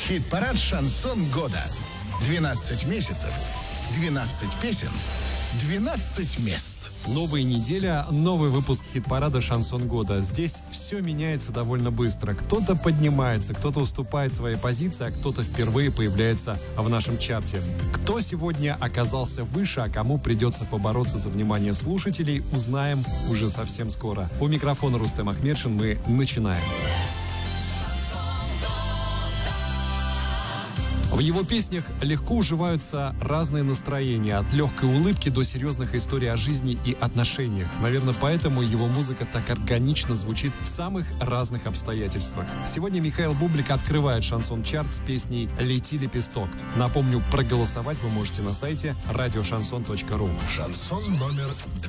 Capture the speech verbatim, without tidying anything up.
Хит-парад «Шансон года». двенадцать месяцев, двенадцать песен, двенадцать мест. Новая неделя, новый выпуск хит-парада «Шансон года». Здесь все меняется довольно быстро. Кто-то поднимается, кто-то уступает своей позиции, а кто-то впервые появляется в нашем чарте. Кто сегодня оказался выше, а кому придется побороться за внимание слушателей, узнаем уже совсем скоро. У микрофона Рустем Ахмедшин, мы начинаем. В его песнях легко уживаются разные настроения, от легкой улыбки до серьезных историй о жизни и отношениях. Наверное, поэтому его музыка так органично звучит в самых разных обстоятельствах. Сегодня Михаил Бублик открывает шансон-чарт с песней «Лети, лепесток». Напомню, проголосовать вы можете на сайте радиошансон точка ру. Шансон номер